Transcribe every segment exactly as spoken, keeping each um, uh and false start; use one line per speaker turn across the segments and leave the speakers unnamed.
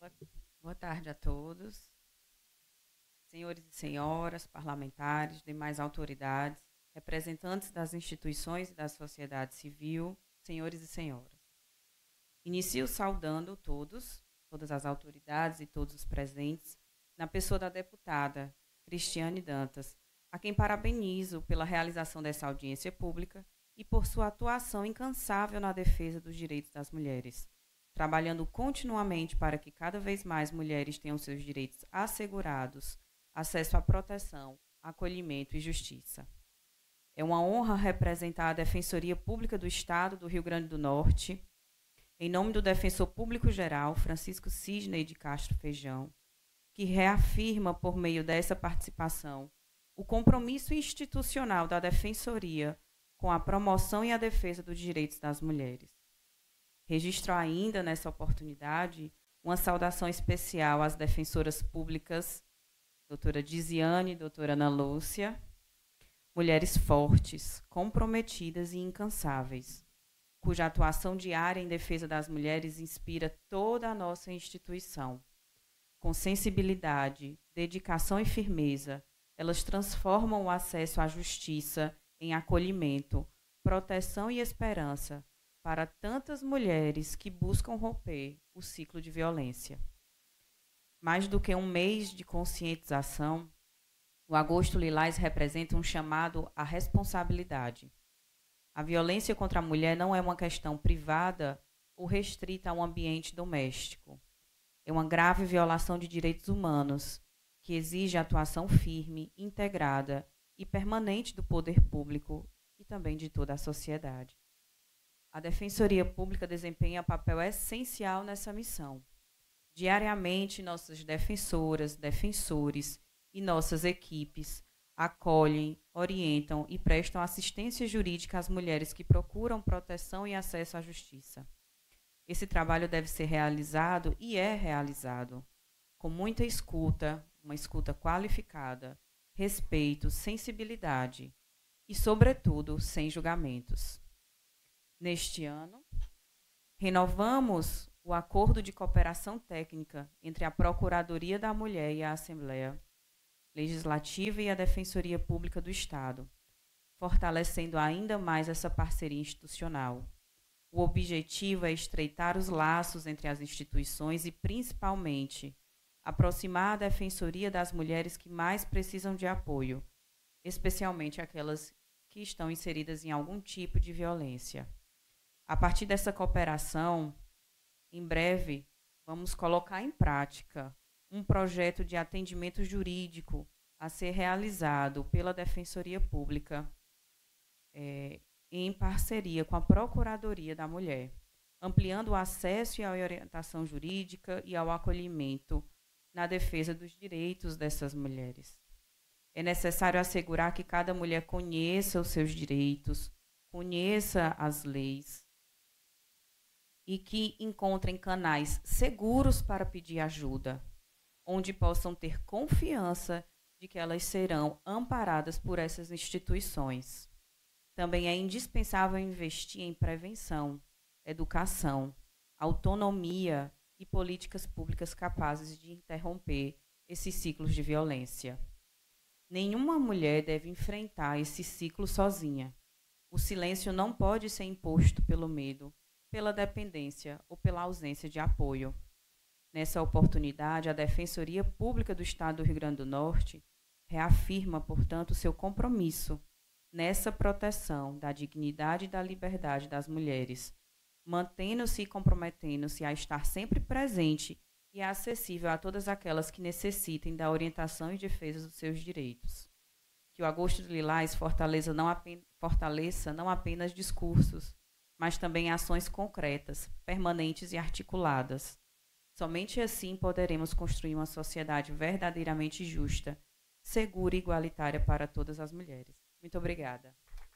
Boa boa tarde a todos, senhores e senhoras, parlamentares, demais autoridades, representantes das instituições e da sociedade civil, senhores e senhoras. Inicio saudando todos, todas as autoridades e todos os presentes, na pessoa da deputada Cristiane Dantas, a quem parabenizo pela realização dessa audiência pública e por sua atuação incansável na defesa dos direitos das mulheres, trabalhando continuamente para que cada vez mais mulheres tenham seus direitos assegurados, acesso à proteção, acolhimento e justiça. É uma honra representar a Defensoria Pública do Estado do Rio Grande do Norte, em nome do Defensor Público Geral, Francisco Cisney de Castro Feijão, que reafirma, por meio dessa participação, o compromisso institucional da Defensoria com a promoção e a defesa dos direitos das mulheres. Registro ainda, nessa oportunidade, uma saudação especial às defensoras públicas, doutora Diziane e doutora Ana Lúcia, mulheres fortes, comprometidas e incansáveis, cuja atuação diária em defesa das mulheres inspira toda a nossa instituição. Com sensibilidade, dedicação e firmeza, elas transformam o acesso à justiça em acolhimento, proteção e esperança para tantas mulheres que buscam romper o ciclo de violência. Mais do que um mês de conscientização, o Agosto Lilás representa um chamado à responsabilidade. A violência contra a mulher não é uma questão privada ou restrita a um ambiente doméstico. É uma grave violação de direitos humanos que exige atuação firme, integrada e permanente do poder público e também de toda a sociedade. A Defensoria Pública desempenha papel essencial nessa missão. Diariamente, nossas defensoras, defensores e nossas equipes acolhem, orientam e prestam assistência jurídica às mulheres que procuram proteção e acesso à justiça. Esse trabalho deve ser realizado e é realizado com muita escuta, uma escuta qualificada, respeito, sensibilidade e, sobretudo, sem julgamentos. Neste ano, renovamos o acordo de cooperação técnica entre a Procuradoria da Mulher e a Assembleia Legislativa e a Defensoria Pública do Estado, fortalecendo ainda mais essa parceria institucional. O objetivo é estreitar os laços entre as instituições e, principalmente, aproximar a Defensoria das mulheres que mais precisam de apoio, especialmente aquelas que estão inseridas em algum tipo de violência. A partir dessa cooperação, em breve, vamos colocar em prática um projeto de atendimento jurídico a ser realizado pela Defensoria Pública é, em parceria com a Procuradoria da Mulher, ampliando o acesso à orientação jurídica e ao acolhimento na defesa dos direitos dessas mulheres. É necessário assegurar que cada mulher conheça os seus direitos, conheça as leis e que encontrem canais seguros para pedir ajuda, onde possam ter confiança de que elas serão amparadas por essas instituições. Também é indispensável investir em prevenção, educação, autonomia e políticas públicas capazes de interromper esses ciclos de violência. Nenhuma mulher deve enfrentar esse ciclo sozinha. O silêncio não pode ser imposto pelo medo, pela dependência ou pela ausência de apoio. Nessa oportunidade, a Defensoria Pública do Estado do Rio Grande do Norte reafirma, portanto, seu compromisso nessa proteção da dignidade e da liberdade das mulheres, mantendo-se e comprometendo-se a estar sempre presente e acessível a todas aquelas que necessitem da orientação e defesa dos seus direitos. Que o Agosto Lilás fortaleça não, apenas, fortaleça não apenas discursos, mas também ações concretas, permanentes e articuladas. Somente assim poderemos construir uma sociedade verdadeiramente justa, segura e igualitária para todas as mulheres. Muito obrigada.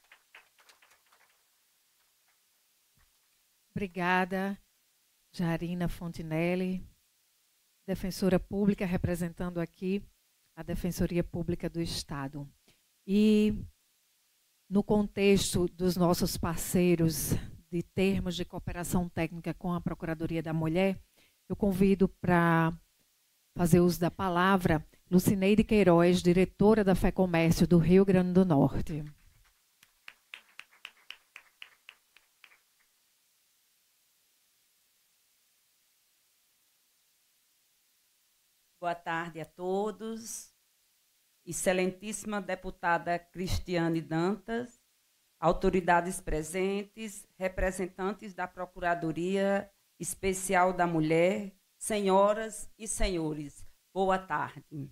Obrigada, Jarina Fontinelli, defensora pública, representando aqui a Defensoria Pública do Estado. E, no contexto dos nossos parceiros de termos de cooperação técnica com a Procuradoria da Mulher, Eu convido para fazer uso da palavra Lucineide Queiroz, diretora da FEComércio do Rio Grande do Norte.
Boa tarde a todos. Excelentíssima deputada Cristiane Dantas, autoridades presentes, representantes da Procuradoria Especial da Mulher, senhoras e senhores, boa tarde.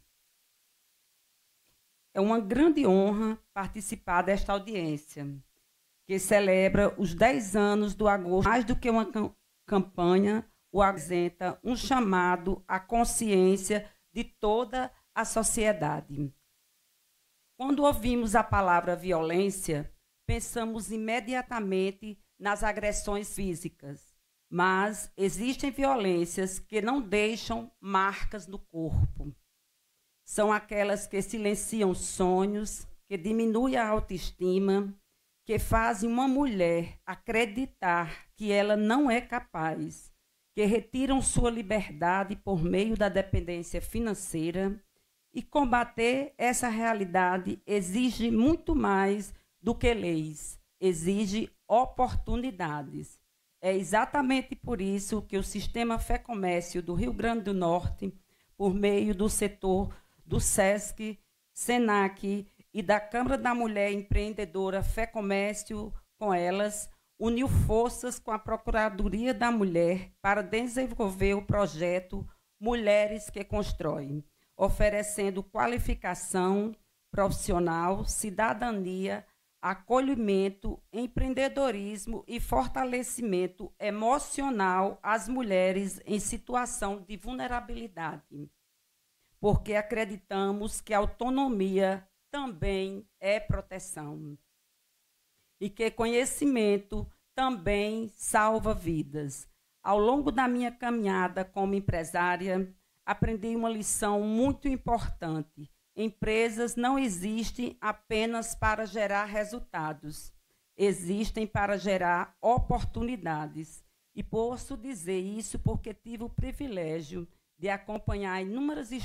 É uma grande honra participar desta audiência, que celebra os dez anos do agosto. Mais do que uma campanha, o apresenta um chamado à consciência de toda a sociedade. Quando ouvimos a palavra violência, pensamos imediatamente nas agressões físicas, mas existem violências que não deixam marcas no corpo. São aquelas que silenciam sonhos, que diminuem a autoestima, que fazem uma mulher acreditar que ela não é capaz, que retiram sua liberdade por meio da dependência financeira. E combater essa realidade exige muito mais do que leis, exige oportunidades. É exatamente por isso que o Sistema FEComércio do Rio Grande do Norte, por meio do setor do SESC, SENAC e da Câmara da Mulher Empreendedora FEComércio com elas, uniu forças com a Procuradoria da Mulher para desenvolver o projeto Mulheres que Constroem, oferecendo qualificação profissional, cidadania, acolhimento, empreendedorismo e fortalecimento emocional às mulheres em situação de vulnerabilidade, porque acreditamos que a autonomia também é proteção e que conhecimento também salva vidas. Ao longo da minha caminhada como empresária, aprendi uma lição muito importante. Empresas não existem apenas para gerar resultados, existem para gerar oportunidades. E posso dizer isso porque tive o privilégio de acompanhar inúmeras